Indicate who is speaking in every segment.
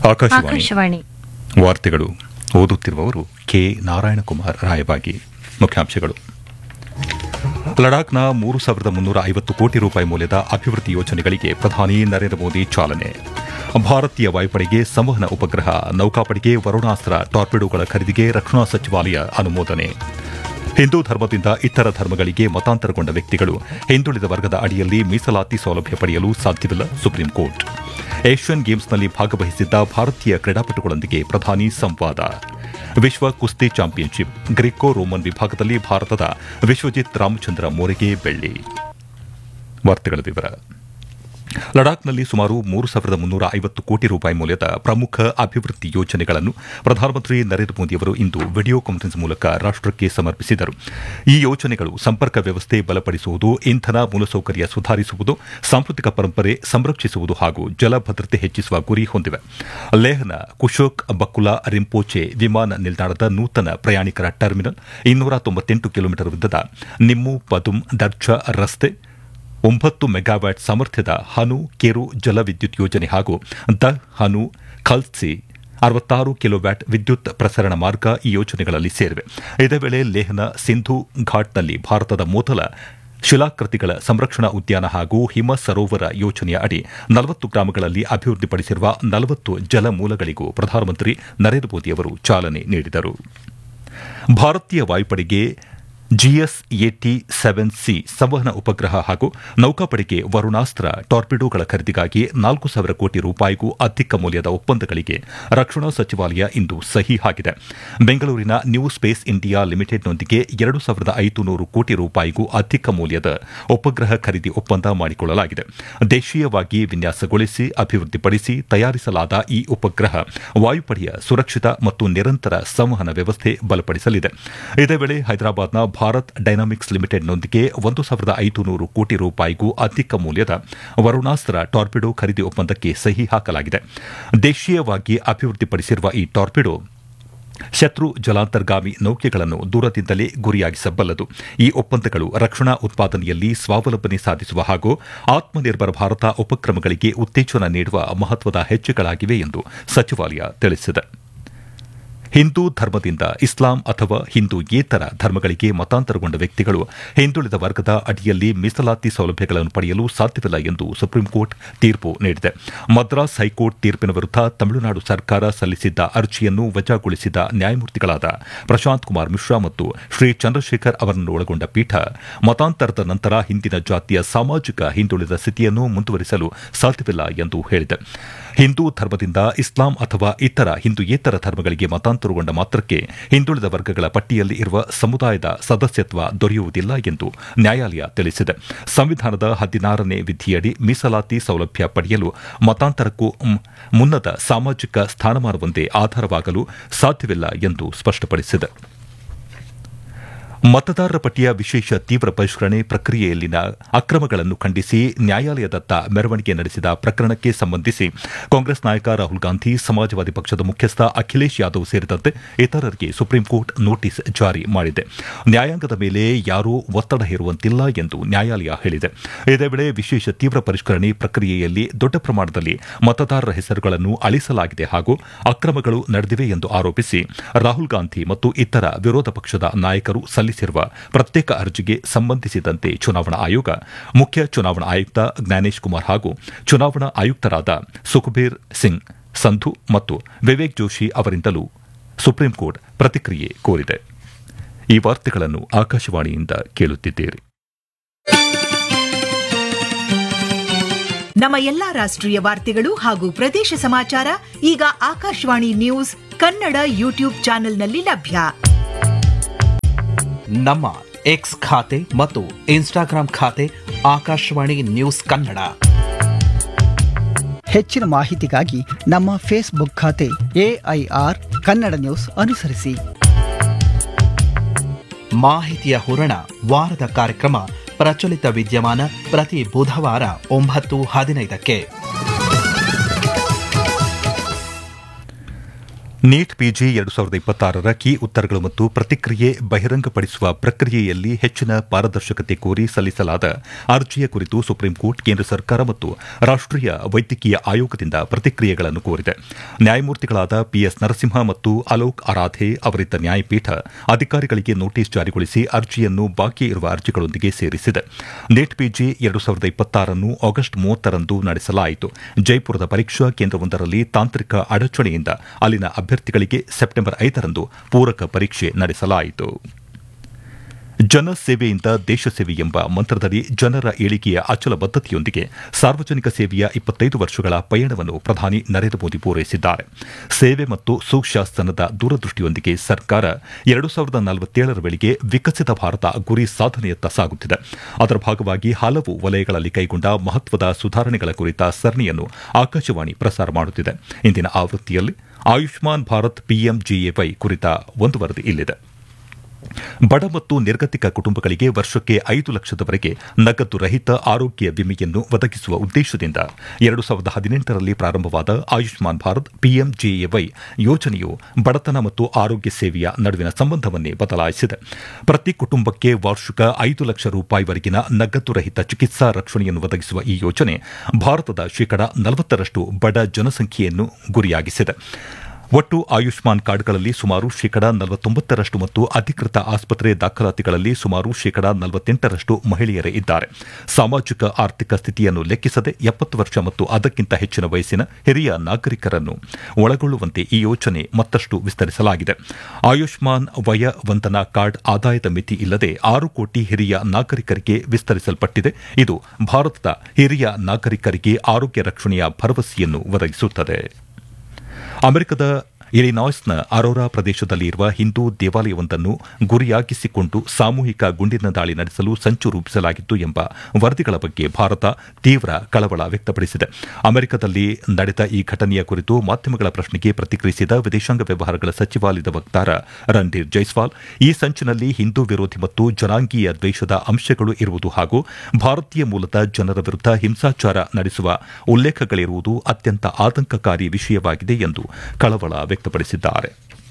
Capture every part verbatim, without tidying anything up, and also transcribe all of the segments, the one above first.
Speaker 1: ಆಕಾಶವಾಣಿ
Speaker 2: ಆಕಾಶವಾಣಿ
Speaker 1: ವಾರ್ತೆಗಳು ಓದುತ್ತಿರುವವರು ಕೆ ನಾರಾಯಣಕುಮಾರ್ ರಾಯಬಾಗಿ. ಮುಖ್ಯಾಂಶಗಳು: ಲಡಾಖ್ನ ಮೂರು ಸಾವಿರದ ಮುನ್ನೂರ ಐವತ್ತು ಕೋಟಿ ರೂಪಾಯಿ ಮೌಲ್ಯದ ಅಭಿವೃದ್ಧಿ ಯೋಜನೆಗಳಿಗೆ ಪ್ರಧಾನಿ ನರೇಂದ್ರ ಮೋದಿ ಚಾಲನೆ. ಭಾರತೀಯ ವಾಯುಪಡೆಗೆ ಸಂವಹನ ಉಪಗ್ರಹ, ನೌಕಾಪಡೆಗೆ ವರುಣಾಸ್ತ್ರ ಟಾರ್ಪಿಡೋಗಳ ಖರೀದಿಗೆ ರಕ್ಷಣಾ ಸಚಿವಾಲಯ ಅನುಮೋದನೆ. ಹಿಂದೂ ಧರ್ಮದಿಂದ ಇತರ ಧರ್ಮಗಳಿಗೆ ಮತಾಂತರಗೊಂಡ ವ್ಯಕ್ತಿಗಳು ಹಿಂದುಳಿದ ವರ್ಗದ ಅಡಿಯಲ್ಲಿ ಮೀಸಲಾತಿ ಸೌಲಭ್ಯ ಪಡೆಯಲು ಸಾಧ್ಯವಿಲ್ಲ, ಸುಪ್ರೀಂ ಕೋರ್ಟ್. ಏಷ್ಯನ್ ಗೇಮ್ಸ್ನಲ್ಲಿ ಭಾಗವಹಿಸಿದ್ದ ಭಾರತೀಯ ಕ್ರೀಡಾಪಟುಗಳೊಂದಿಗೆ ಪ್ರಧಾನಿ ಸಂವಾದ. ವಿಶ್ವ ಕುಸ್ತಿ ಚಾಂಪಿಯನ್ಶಿಪ್ ಗ್ರೀಕೋ ರೋಮನ್ ವಿಭಾಗದಲ್ಲಿ ಭಾರತದ ವಿಶ್ವಜಿತ್ ರಾಮಚಂದ್ರ ಮೋರೆಗೆ ಬೆಳ್ಳಿ. ವಾರ್ತೆಗಳ ವಿವರ. ಲಡಾಖ್ನಲ್ಲಿ ಸುಮಾರು ಮೂರು ಸಾವಿರದ ಮುನ್ನೂರ ಐವತ್ತು ಕೋಟಿ ರೂಪಾಯಿ ಮೌಲ್ಯದ ಪ್ರಮುಖ ಅಭಿವೃದ್ಧಿ ಯೋಜನೆಗಳನ್ನು ಪ್ರಧಾನಮಂತ್ರಿ ನರೇಂದ್ರ ಮೋದಿಯವರು ಇಂದು ವಿಡಿಯೋ ಕಾನ್ಫರೆನ್ಸ್ ಮೂಲಕ ರಾಷ್ಟಕ್ಕೆ ಸಮರ್ಪಿಸಿದರು. ಈ ಯೋಜನೆಗಳು ಸಂಪರ್ಕ ವ್ಯವಸ್ಥೆ ಬಲಪಡಿಸುವುದು, ಇಂಧನ ಮೂಲಸೌಕರ್ಯ ಸುಧಾರಿಸುವುದು, ಸಾಂಸ್ಕೃತಿಕ ಪರಂಪರೆ ಸಂರಕ್ಷಿಸುವುದು ಹಾಗೂ ಜಲ ಭದ್ರತೆ ಹೆಚ್ಚಿಸುವ ಗುರಿ ಹೊಂದಿವೆ. ಲೇಹ್ನ ಕುಶೋಕ್ ಬಕುಲಾ ರಿಂಪೋಚೆ ವಿಮಾನ ನಿಲ್ದಾಣದ ನೂತನ ಪ್ರಯಾಣಿಕರ ಟರ್ಮಿನಲ್, ಇನ್ನೂರ ತೊಂಬತ್ತೆಂಟು ಕಿಲೋಮೀಟರ್ ಉದ್ದದ ನಿಮ್ಮು ಪದುಮ್ ದರ್ಜಾ ರಸ್ತೆ, ಒಂಬತ್ತು ಮೆಗಾವ್ಯಾಟ್ ಸಾಮರ್ಥ್ಯದ ಹನು ಕೆರು ಜಲವಿದ್ಯುತ್ ಯೋಜನೆ ಹಾಗೂ ದ ಹನು ಖಲ್ಸಿ ಅರವತ್ತಾರು ಕಿಲೋವ್ಯಾಟ್ ವಿದ್ಯುತ್ ಪ್ರಸರಣ ಮಾರ್ಗ ಈ ಯೋಜನೆಗಳಲ್ಲಿ ಸೇರಿವೆ. ಇದೇ ವೇಳೆ ಲೇಹ್ನ ಸಿಂಧು ಘಾಟ್ನಲ್ಲಿ ಭಾರತದ ಮೊದಲ ಶಿಲಾಕೃತಿಗಳ ಸಂರಕ್ಷಣಾ ಉದ್ಯಾನ ಹಾಗೂ ಹಿಮ ಸರೋವರ ಯೋಜನೆಯ ಅಡಿ ನಲವತ್ತು ಗ್ರಾಮಗಳಲ್ಲಿ ಅಭಿವೃದ್ಧಿಪಡಿಸಿರುವ ನಲವತ್ತು ಜಲಮೂಲಗಳಿಗೂ ಪ್ರಧಾನಮಂತ್ರಿ ನರೇಂದ್ರ ಮೋದಿಯವರು ಚಾಲನೆ ನೀಡಿದರು. ಭಾರತೀಯ ವಾಯುಪಡೆಗೆ ಜಿಎಸ್ ಎಟಿ ಸೆವೆನ್ ಸಿ ಸಂವಹನ ಉಪಗ್ರಹ ಹಾಗೂ ನೌಕಾಪಡೆಗೆ ವರುಣಾಸ್ತ್ರ ಟಾರ್ಪಿಡೋಗಳ ಖರೀದಿಗಾಗಿ ನಾಲ್ಕು ಸಾವಿರ ಕೋಟಿ ರೂಪಾಯಿಗೂ ಅಧಿಕ ಮೌಲ್ಯದ ಒಪ್ಪಂದಗಳಿಗೆ ರಕ್ಷಣಾ ಸಚಿವಾಲಯ ಇಂದು ಸಹಿ ಹಾಕಿದೆ. ಬೆಂಗಳೂರಿನ ನ್ಯೂ ಸ್ಪೇಸ್ ಇಂಡಿಯಾ ಲಿಮಿಟೆಡ್ನೊಂದಿಗೆ ಎರಡು ಸಾವಿರದ ಐದುನೂರು ಕೋಟಿ ರೂಪಾಯಿಗೂ ಅಧಿಕ ಮೌಲ್ಯದ ಉಪಗ್ರಹ ಖರೀದಿ ಒಪ್ಪಂದ ಮಾಡಿಕೊಳ್ಳಲಾಗಿದೆ. ದೇಶೀಯವಾಗಿ ವಿನ್ಯಾಸಗೊಳಿಸಿ ಅಭಿವೃದ್ಧಿಪಡಿಸಿ ತಯಾರಿಸಲಾದ ಈ ಉಪಗ್ರಹ ವಾಯುಪಡೆಯ ಸುರಕ್ಷಿತ ಮತ್ತು ನಿರಂತರ ಸಂವಹನ ವ್ಯವಸ್ಥೆ ಬಲಪಡಿಸಲಿದೆ. ಇದೇ ವೇಳೆ ಹೈದರಾಬಾದ್ನ ಭಾರತ್ ಡೈನಾಮಿಕ್ಸ್ ಲಿಮಿಟೆಡ್ನೊಂದಿಗೆ ಒಂದು ಸಾವಿರದ ಐದುನೂರು ಕೋಟಿ ರೂಪಾಯಿಗೂ ಅಧಿಕ ಮೌಲ್ಯದ ವರುಣಾಸ್ತ್ರ ಟಾರ್ಪಿಡೋ ಖರೀದಿ ಒಪ್ಪಂದಕ್ಕೆ ಸಹಿ ಹಾಕಲಾಗಿದೆ. ದೇಶೀಯವಾಗಿ ಅಭಿವೃದ್ಧಿಪಡಿಸಿರುವ ಈ ಟಾರ್ಪಿಡೋ ಶತ್ರು ಜಲಾಂತರ್ಗಾಮಿ ನೌಕೆಗಳನ್ನು ದೂರದಿಂದಲೇ ಗುರಿಯಾಗಿಸಬಲ್ಲದು. ಈ ಒಪ್ಪಂದಗಳು ರಕ್ಷಣಾ ಉತ್ಪಾದನೆಯಲ್ಲಿ ಸ್ವಾವಲಂಬನೆ ಸಾಧಿಸುವ ಹಾಗೂ ಆತ್ಮನಿರ್ಭರ ಭಾರತ ಉಪಕ್ರಮಗಳಿಗೆ ಉತ್ತೇಜನ ನೀಡುವ ಮಹತ್ವದ ಹೆಜ್ಜೆಗಳಾಗಿವೆ ಎಂದು ಸಚಿವಾಲಯ ತಿಳಿಸಿದೆ. ಹಿಂದೂ ಧರ್ಮದಿಂದ ಇಸ್ಲಾಂ ಅಥವಾ ಹಿಂದೂಯೇತರ ಧರ್ಮಗಳಿಗೆ ಮತಾಂತರಗೊಂಡ ವ್ಯಕ್ತಿಗಳು ಹಿಂದುಳಿದ ವರ್ಗದ ಅಡಿಯಲ್ಲಿ ಮೀಸಲಾತಿ ಸೌಲಭ್ಯಗಳನ್ನು ಪಡೆಯಲು ಸಾಧ್ಯವಿಲ್ಲ ಎಂದು ಸುಪ್ರೀಂ ಕೋರ್ಟ್ ತೀರ್ಪು ನೀಡಿದೆ. ಮದ್ರಾಸ್ ಹೈಕೋರ್ಟ್ ತೀರ್ಪಿನ ವಿರುದ್ಧ ತಮಿಳುನಾಡು ಸರ್ಕಾರ ಸಲ್ಲಿಸಿದ್ದ ಅರ್ಜಿಯನ್ನು ವಜಾಗೊಳಿಸಿದ ನ್ಯಾಯಮೂರ್ತಿಗಳಾದ ಪ್ರಶಾಂತ್ ಕುಮಾರ್ ಮಿಶ್ರಾ ಮತ್ತು ಶ್ರೀ ಚಂದ್ರಶೇಖರ್ ಅವರನ್ನು ಒಳಗೊಂಡ ಪೀಠ, ಮತಾಂತರದ ನಂತರ ಹಿಂದಿನ ಜಾತಿಯ ಸಾಮಾಜಿಕ ಹಿಂದುಳಿದ ಸ್ಥಿತಿಯನ್ನು ಮುಂದುವರಿಸಲು ಸಾಧ್ಯವಿಲ್ಲ ಎಂದು ಹೇಳಿದೆ. ಹಿಂದೂ ಧರ್ಮದಿಂದ ಇಸ್ಲಾಂ ಅಥವಾ ಇತರ ಹಿಂದೂಯೇತರ ಧರ್ಮಗಳಿಗೆ ಮತಾಂತರಗೊಂಡ ಮಾತ್ರಕ್ಕೆ ಹಿಂದುಳಿದ ವರ್ಗಗಳ ಪಟ್ಟಿಯಲ್ಲಿ ಇರುವ ಸಮುದಾಯದ ಸದಸ್ಯತ್ವ ದೊರೆಯುವುದಿಲ್ಲ ಎಂದು ನ್ಯಾಯಾಲಯ ತಿಳಿಸಿದೆ. ಸಂವಿಧಾನದ ಹದಿನಾರನೇ ವಿಧಿಯಡಿ ಮೀಸಲಾತಿ ಸೌಲಭ್ಯ ಪಡೆಯಲು ಮತಾಂತರಕ್ಕೂ ಮುನ್ನದ ಸಾಮಾಜಿಕ ಸ್ಥಾನಮಾನವೊಂದೇ ಆಧಾರವಾಗಲು ಸಾಧ್ಯವಿಲ್ಲ ಎಂದು ಸ್ಪಷ್ಟಪಡಿಸಿದೆ. ಮತದಾರರ ಪಟ್ಟಿಯ ವಿಶೇಷ ತೀವ್ರ ಪರಿಷ್ಕರಣೆ ಪ್ರಕ್ರಿಯೆಯಲ್ಲಿನ ಅಕ್ರಮಗಳನ್ನು ಖಂಡಿಸಿ ನ್ಯಾಯಾಲಯದತ್ತ ಮೆರವಣಿಗೆ ನಡೆಸಿದ ಪ್ರಕರಣಕ್ಕೆ ಸಂಬಂಧಿಸಿ ಕಾಂಗ್ರೆಸ್ ನಾಯಕ ರಾಹುಲ್ ಗಾಂಧಿ, ಸಮಾಜವಾದಿ ಪಕ್ಷದ ಮುಖ್ಯಸ್ಥ ಅಖಿಲೇಶ್ ಯಾದವ್ ಸೇರಿದಂತೆ ಇತರರಿಗೆ ಸುಪ್ರೀಂ ಕೋರ್ಟ್ ನೋಟಿಸ್ ಜಾರಿ ಮಾಡಿದೆ. ನ್ಯಾಯಾಂಗದ ಮೇಲೆ ಯಾರೂ ಒತ್ತಡ ಹೇರುವಂತಿಲ್ಲ ಎಂದು ನ್ಯಾಯಾಲಯ ಹೇಳಿದೆ. ಇದೇ ವೇಳೆ ವಿಶೇಷ ತೀವ್ರ ಪರಿಷ್ಕರಣೆ ಪ್ರಕ್ರಿಯೆಯಲ್ಲಿ ದೊಡ್ಡ ಪ್ರಮಾಣದಲ್ಲಿ ಮತದಾರರ ಹೆಸರುಗಳನ್ನು ಅಳಿಸಲಾಗಿದೆ ಹಾಗೂ ಅಕ್ರಮಗಳು ನಡೆದಿವೆ ಎಂದು ಆರೋಪಿಸಿ ರಾಹುಲ್ ಗಾಂಧಿ ಮತ್ತು ಇತರ ವಿರೋಧ ಪಕ್ಷದ ನಾಯಕರು ಸಲ್ಲಿಸಿರುವ ಪ್ರತ್ಯೇಕ ಅರ್ಜಿಗೆ ಸಂಬಂಧಿಸಿದಂತೆ ಚುನಾವಣಾ ಆಯೋಗ, ಮುಖ್ಯ ಚುನಾವಣಾ ಆಯುಕ್ತ ಜ್ಞಾನೇಶ್ ಕುಮಾರ್ ಹಾಗೂ ಚುನಾವಣಾ ಆಯುಕ್ತರಾದ ಸುಖಬೀರ್ ಸಿಂಗ್ ಸಂಧು ಮತ್ತು ವಿವೇಕ್ ಜೋಶಿ ಅವರಿಂದಲೂ ಸುಪ್ರೀಂ ಕೋರ್ಟ್ ಪ್ರತಿಕ್ರಿಯೆ ಕೋರಿದೆ. ಈ ವಾರ್ತೆಗಳನ್ನು ಆಕಾಶವಾಣಿಯಿಂದ ಕೇಳುತ್ತಿದ್ದೀರಿ.
Speaker 3: ನಮ್ಮ ಎಲ್ಲಾ ರಾಷ್ಟ್ರೀಯ ವಾರ್ತೆಗಳು ಹಾಗೂ ಪ್ರದೇಶ ಸಮಾಚಾರ ಈಗ ಆಕಾಶವಾಣಿ ನ್ಯೂಸ್ ಕನ್ನಡ ಯೂಟ್ಯೂಬ್ ಚಾನೆಲ್ನಲ್ಲಿ ಲಭ್ಯ.
Speaker 4: ನಮ್ಮ ಎಕ್ಸ್ ಖಾತೆ ಮತ್ತು ಇನ್ಸ್ಟಾಗ್ರಾಂ ಖಾತೆ ಆಕಾಶವಾಣಿ ನ್ಯೂಸ್ ಕನ್ನಡ.
Speaker 5: ಹೆಚ್ಚಿನ ಮಾಹಿತಿಗಾಗಿ ನಮ್ಮ ಫೇಸ್ಬುಕ್ ಖಾತೆ ಎಐಆರ್ ಕನ್ನಡ ನ್ಯೂಸ್ ಅನುಸರಿಸಿ.
Speaker 4: ಮಾಹಿತಿಯ ಹೂರಣ ವಾರದ ಕಾರ್ಯಕ್ರಮ ಪ್ರಚಲಿತ ವಿದ್ಯಮಾನ ಪ್ರತಿ ಬುಧವಾರ ಒಂಬತ್ತು ಹದಿನೈದಕ್ಕೆ.
Speaker 1: ನೀಟ್ ಪಿಜಿ ಎರಡು ಸಾವಿರದ ಇಪ್ಪತ್ತಾರರ ಕೀ ಉತ್ತರಗಳು ಮತ್ತು ಪ್ರತಿಕ್ರಿಯೆ ಬಹಿರಂಗಪಡಿಸುವ ಪ್ರಕ್ರಿಯೆಯಲ್ಲಿ ಹೆಚ್ಚಿನ ಪಾರದರ್ಶಕತೆ ಕೋರಿ ಸಲ್ಲಿಸಲಾದ ಅರ್ಜಿಯ ಕುರಿತು ಸುಪ್ರೀಂಕೋರ್ಟ್ ಕೇಂದ್ರ ಸರ್ಕಾರ ಮತ್ತು ರಾಷ್ಟೀಯ ವೈದ್ಯಕೀಯ ಆಯೋಗದಿಂದ ಪ್ರತಿಕ್ರಿಯೆಗಳನ್ನು ಕೋರಿದೆ. ನ್ಯಾಯಮೂರ್ತಿಗಳಾದ ಪಿಎಸ್ ನರಸಿಂಹ ಮತ್ತು ಅಲೋಕ್ ಆರಾಧೆ ಅವರಿದ್ದ ನ್ಯಾಯಪೀಠ ಅಧಿಕಾರಿಗಳಿಗೆ ನೋಟಿಸ್ ಜಾರಿಗೊಳಿಸಿ ಅರ್ಜಿಯನ್ನು ಬಾಕಿ ಇರುವ ಅರ್ಜಿಗಳೊಂದಿಗೆ ಸೇರಿಸಿದೆ. ನೀಟ್ ಪಿಜಿ ಎರಡು ಸಾವಿರದ ಇಪ್ಪತ್ತಾರನ್ನು ಆಗಸ್ಟ್ ಮೂವತ್ತರಂದು ನಡೆಸಲಾಯಿತು. ಜೈಪುರದ ಪರೀಕ್ಷಾ ಕೇಂದ್ರವೊಂದರಲ್ಲಿ ತಾಂತ್ರಿಕ ಅಡಚಣೆಯಿಂದ ಅಲ್ಲಿನ ಅಭ್ಯರ್ಥಿಗಳಿಗೆ ಸೆಪ್ಟೆಂಬರ್ ಐದರಂದು ಪೂರಕ ಪರೀಕ್ಷೆ ನಡೆಸಲಾಯಿತು. ಜನಸೇವೆಯಿಂದ ದೇಶ ಸೇವೆ ಎಂಬ ಮಂತ್ರದಡಿ ಜನರ ಏಳಿಗೆಯ ಅಚಲ ಬದ್ಧತೆಯೊಂದಿಗೆ ಸಾರ್ವಜನಿಕ ಸೇವೆಯ ಇಪ್ಪತ್ತೈದು ವರ್ಷಗಳ ಪಯಣವನ್ನು ಪ್ರಧಾನಿ ನರೇಂದ್ರ ಮೋದಿ ಪೂರೈಸಿದ್ದಾರೆ. ಸೇವೆ ಮತ್ತು ಸುಶಾಸನದ ದೂರದೃಷ್ಟಿಯೊಂದಿಗೆ ಸರ್ಕಾರ ಎರಡು ಸಾವಿರದ ನಲವತ್ತೇಳರ ವೇಳೆಗೆ ವಿಕಸಿತ ಭಾರತ ಗುರಿ ಸಾಧನೆಯತ್ತ ಸಾಗುತ್ತಿದೆ. ಅದರ ಭಾಗವಾಗಿ ಹಲವು ವಲಯಗಳಲ್ಲಿ ಕೈಗೊಂಡ ಮಹತ್ವದ ಸುಧಾರಣೆಗಳ ಕುರಿತ ಸರಣಿಯನ್ನು ಆಕಾಶವಾಣಿ ಪ್ರಸಾರ ಮಾಡುತ್ತಿದೆ. ಇಂದಿನ ಆವೃತ್ತಿಯಲ್ಲಿ ಆಯುಷ್ಮಾನ್ ಭಾರತ್ ಪಿಎಂಜಿಎವೈ ಕುರಿತ ಒಂದು ವರದಿ ಇಲ್ಲಿದೆ. ಬಡ ಮತ್ತು ನಿರ್ಗತಿಕ ಕುಟುಂಬಗಳಿಗೆ ವರ್ಷಕ್ಕೆ ಐದು ಲಕ್ಷದವರೆಗೆ ನಗದು ರಹಿತ ಆರೋಗ್ಯ ವಿಮೆಯನ್ನು ಒದಗಿಸುವ ಉದ್ದೇಶದಿಂದ ಎರಡು ಸಾವಿರದ ಹದಿನೆಂಟರಲ್ಲಿ ಪ್ರಾರಂಭವಾದ ಆಯುಷ್ಮಾನ್ ಭಾರತ್ ಪಿಎಂಜಿಎವೈ ಯೋಜನೆಯು ಬಡತನ ಮತ್ತು ಆರೋಗ್ಯ ಸೇವೆಯ ನಡುವಿನ ಸಂಬಂಧವನ್ನೇ ಬದಲಾಯಿಸಿದೆ. ಪ್ರತಿ ಕುಟುಂಬಕ್ಕೆ ವಾರ್ಷಿಕ ಐದು ಲಕ್ಷ ರೂಪಾಯಿವರೆಗಿನ ನಗದು ರಹಿತ ಚಿಕಿತ್ಸಾ ರಕ್ಷಣೆಯನ್ನು ಒದಗಿಸುವ ಈ ಯೋಜನೆ ಭಾರತದ ಶೇಕಡಾ ನಲವತ್ತರಷ್ಟು ಬಡ ಜನಸಂಖ್ಯೆಯನ್ನು ಗುರಿಯಾಗಿಸಿದೆ. ಒಟ್ಟು ಆಯುಷ್ಮಾನ್ ಕಾರ್ಡ್ಗಳಲ್ಲಿ ಸುಮಾರು ಶೇಕಡಾ ನಲವತ್ತೊಂಬತ್ತರಷ್ಟು ಮತ್ತು ಅಧಿಕೃತ ಆಸ್ಪತ್ರೆ ದಾಖಲಾತಿಗಳಲ್ಲಿ ಸುಮಾರು ಶೇಕಡಾ ನಲವತ್ತೆಂಟರಷ್ಟು ಮಹಿಳೆಯರೇ ಇದ್ದಾರೆ. ಸಾಮಾಜಿಕ ಆರ್ಥಿಕ ಸ್ಥಿತಿಯನ್ನು ಲೆಕ್ಕಿಸದೆ ಎಪ್ಪತ್ತು ವರ್ಷ ಮತ್ತು ಅದಕ್ಕಿಂತ ಹೆಚ್ಚಿನ ವಯಸ್ಸಿನ ಹಿರಿಯ ನಾಗರಿಕರನ್ನು ಒಳಗೊಳ್ಳುವಂತೆ ಈ ಯೋಜನೆ ಮತ್ತಷ್ಟು ವಿಸ್ತರಿಸಲಾಗಿದೆ. ಆಯುಷ್ಮಾನ್ ವಯ ವಂದನಾ ಕಾರ್ಡ್ ಆದಾಯದ ಮಿತಿ ಇಲ್ಲದೆ ಆರು ಕೋಟಿ ಹಿರಿಯ ನಾಗರಿಕರಿಗೆ ವಿಸ್ತರಿಸಲ್ಪಟ್ಟಿದೆ. ಇದು ಭಾರತದ ಹಿರಿಯ ನಾಗರಿಕರಿಗೆ ಆರೋಗ್ಯ ರಕ್ಷಣೆಯ ಭರವಸೆಯನ್ನು ಒದಗಿಸುತ್ತದೆ. ಅಮೆರಿಕದ ಇಲಿನಾಯ್ಸ್ನ ಅರೋರಾ ಪ್ರದೇಶದಲ್ಲಿ ಇರುವ ಹಿಂದೂ ದೇವಾಲಯವೊಂದನ್ನು ಗುರಿಯಾಗಿಸಿಕೊಂಡು ಸಾಮೂಹಿಕ ಗುಂಡಿನ ದಾಳಿ ನಡೆಸಲು ಸಂಚು ರೂಪಿಸಲಾಗಿತ್ತು ಎಂಬ ವರದಿಗಳ ಬಗ್ಗೆ ಭಾರತ ತೀವ್ರ ಕಳವಳ ವ್ಯಕ್ತಪಡಿಸಿದೆ. ಅಮೆರಿಕದಲ್ಲಿ ನಡೆದ ಈ ಘಟನೆಯ ಕುರಿತು ಮಾಧ್ಯಮಗಳ ಪ್ರಶ್ನೆಗೆ ಪ್ರತಿಕ್ರಿಯಿಸಿದ ವಿದೇಶಾಂಗ ವ್ಯವಹಾರಗಳ ಸಚಿವಾಲಯದ ವಕ್ತಾರ ರಣಧೀರ್ ಜೈಸ್ವಾಲ್, ಈ ಸಂಚಿನಲ್ಲಿ ಹಿಂದೂ ವಿರೋಧಿ ಮತ್ತು ಜನಾಂಗೀಯ ದ್ವೇಷದ ಅಂಶಗಳು ಇರುವುದು ಹಾಗೂ ಭಾರತೀಯ ಮೂಲದ ಜನರ ವಿರುದ್ಧ ಹಿಂಸಾಚಾರ ನಡೆಸುವ ಉಲ್ಲೇಖಗಳಿರುವುದು ಅತ್ಯಂತ ಆತಂಕಕಾರಿ ವಿಷಯವಾಗಿದೆ ಎಂದು ಕಳವಳ ವ್ಯಕ್ತಪಡಿಸಿದ್ದಾರೆ.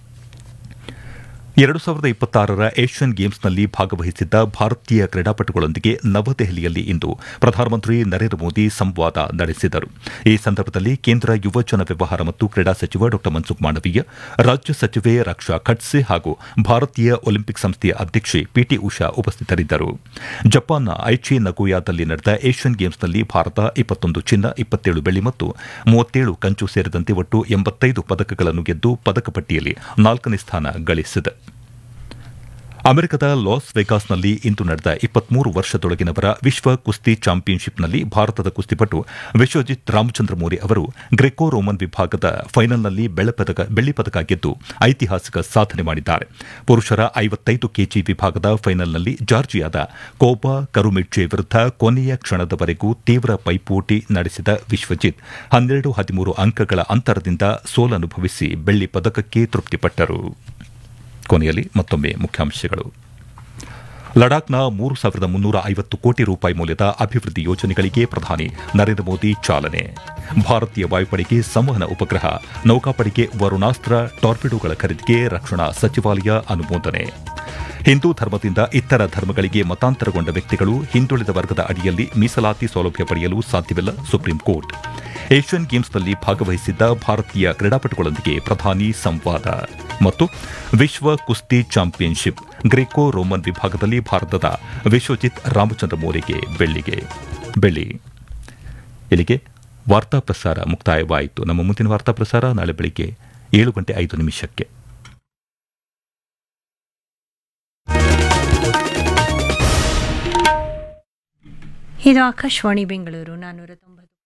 Speaker 1: ಎರಡು ಸಾವಿರದ ಇಪ್ಪತ್ತಾರರ ಏಷ್ಯನ್ ಗೇಮ್ಸ್ನಲ್ಲಿ ಭಾಗವಹಿಸಿದ್ದ ಭಾರತೀಯ ಕ್ರೀಡಾಪಟುಗಳೊಂದಿಗೆ ನವದೆಹಲಿಯಲ್ಲಿ ಇಂದು ಪ್ರಧಾನಮಂತ್ರಿ ನರೇಂದ್ರ ಮೋದಿ ಸಂವಾದ ನಡೆಸಿದರು. ಈ ಸಂದರ್ಭದಲ್ಲಿ ಕೇಂದ್ರ ಯುವಜನ ವ್ಯವಹಾರ ಮತ್ತು ಕ್ರೀಡಾ ಸಚಿವ ಡಾ ಮನ್ಸುಖ್ ಮಾಂಡವೀಯ, ರಾಜ್ಯ ಸಚಿವೆ ರಕ್ಷಾ ಖಡ್ಸೆ ಹಾಗೂ ಭಾರತೀಯ ಒಲಿಂಪಿಕ್ ಸಂಸ್ಥೆಯ ಅಧ್ಯಕ್ಷೆ ಪಿಟಿ ಉಷಾ ಉಪಸ್ಥಿತರಿದ್ದರು. ಜಪಾನ್ನ ಐಚಿ ನಗೋಯಾದಲ್ಲಿ ನಡೆದ ಏಷ್ಯನ್ ಗೇಮ್ಸ್ನಲ್ಲಿ ಭಾರತ ಇಪ್ಪತ್ತೊಂದು ಚಿನ್ನ, ಇಪ್ಪತ್ತೇಳು ಬೆಳ್ಳಿ ಮತ್ತು ಮೂವತ್ತೇಳು ಕಂಚು ಸೇರಿದಂತೆ ಒಟ್ಟು ಎಂಬತ್ತೈದು ಪದಕಗಳನ್ನು ಗೆದ್ದು ಪದಕ ಪಟ್ಟಿಯಲ್ಲಿ ನಾಲ್ಕನೇ ಸ್ಥಾನ ಗಳಿಸಿದೆ. ಅಮೆರಿಕದ ಲಾಸ್ ವೆಗಾಸ್ನಲ್ಲಿ ಇಂದು ನಡೆದ ಇಪ್ಪತ್ಮೂರು ವರ್ಷದೊಳಗಿನವರ ವಿಶ್ವ ಕುಸ್ತಿ ಚಾಂಪಿಯನ್ಶಿಪ್ನಲ್ಲಿ ಭಾರತದ ಕುಸ್ತಿಪಟು ವಿಶ್ವಜಿತ್ ರಾಮಚಂದ್ರ ಮೋರಿ ಅವರು ಗ್ರೆಕೋ ರೋಮನ್ ವಿಭಾಗದ ಫೈನಲ್ನಲ್ಲಿ ಬೆಳ್ಳಿ ಪದಕ ಗೆದ್ದು ಐತಿಹಾಸಿಕ ಸಾಧನೆ ಮಾಡಿದ್ದಾರೆ. ಪುರುಷರ ಐವತ್ತೈದು ಕೆಜಿ ವಿಭಾಗದ ಫೈನಲ್ನಲ್ಲಿ ಜಾರ್ಜಿಯಾದ ಕೋಬಾ ಕರುಮಿಡ್ಜೆ ವಿರುದ್ಧ ಕೊನೆಯ ಕ್ಷಣದವರೆಗೂ ತೀವ್ರ ಪೈಪೋಟಿ ನಡೆಸಿದ ವಿಶ್ವಜಿತ್ ಹನ್ನೆರಡು ಹದಿಮೂರು ಅಂಕಗಳ ಅಂತರದಿಂದ ಸೋಲನುಭವಿಸಿ ಬೆಳ್ಳಿ ಪದಕಕ್ಕೆ ತೃಪ್ತಿಪಟ್ಟರು. ಕೊನೆಯಲ್ಲಿ ಮತ್ತೊಮ್ಮೆ ಮುಖ್ಯಾಂಶಗಳು. ಲಡಾಖ್ನ ಮೂರು ಸಾವಿರದ ಮುನ್ನೂರ ಐವತ್ತು ಕೋಟಿ ರೂಪಾಯಿ ಮೌಲ್ಯದ ಅಭಿವೃದ್ಧಿ ಯೋಜನೆಗಳಿಗೆ ಪ್ರಧಾನಿ ನರೇಂದ್ರ ಮೋದಿ ಚಾಲನೆ. ಭಾರತೀಯ ವಾಯುಪಡೆಗೆ ಸಂವಹನ ಉಪಗ್ರಹ, ನೌಕಾಪಡೆಗೆ ವರುಣಾಸ್ತ್ರ ಟಾರ್ಪಿಡೋಗಳ ಖರೀದಿಗೆ ರಕ್ಷಣಾ ಸಚಿವಾಲಯ ಅನುಮೋದನೆ. ಹಿಂದೂ ಧರ್ಮದಿಂದ ಇತರ ಧರ್ಮಗಳಿಗೆ ಮತಾಂತರಗೊಂಡ ವ್ಯಕ್ತಿಗಳು ಹಿಂದುಳಿದ ವರ್ಗದ ಅಡಿಯಲ್ಲಿ ಮೀಸಲಾತಿ ಸೌಲಭ್ಯ ಪಡೆಯಲು ಸಾಧ್ಯವಿಲ್ಲ, ಸುಪ್ರೀಂ ಕೋರ್ಟ್. ಏಷ್ಯನ್ ಗೇಮ್ಸ್ನಲ್ಲಿ ಭಾಗವಹಿಸಿದ್ದ ಭಾರತೀಯ ಕ್ರೀಡಾಪಟುಗಳೊಂದಿಗೆ ಪ್ರಧಾನಿ ಸಂವಾದ. ಮತ್ತು ವಿಶ್ವ ಕುಸ್ತಿ ಚಾಂಪಿಯನ್ಶಿಪ್ ಗ್ರೆಕೋ ರೋಮನ್ ವಿಭಾಗದಲ್ಲಿ ಭಾರತದ ವಿಶ್ವಜಿತ್ ರಾಮಚಂದ್ರ ಮೋರಿಗೆ ಬೆಳ್ಳಿಗೆ ಬೆಳ್ಳಿ. ಇಲ್ಲಿಗೆ ವಾರ್ತಾ ಪ್ರಸಾರ ಮುಕ್ತಾಯವಾಯಿತು. ನಮ್ಮ ಮುಂದಿನ ವಾರ್ತಾ ಪ್ರಸಾರ ನಾಳೆ ಬೆಳಿಗ್ಗೆ ಏಳು ಗಂಟೆ ಐದು ನಿಮಿಷಕ್ಕೆ.
Speaker 2: ಇದು ಆಕಾಶವಾಣಿ ಬೆಂಗಳೂರು ನಾನ್ನೂರ ತೊಂಬತ್ತು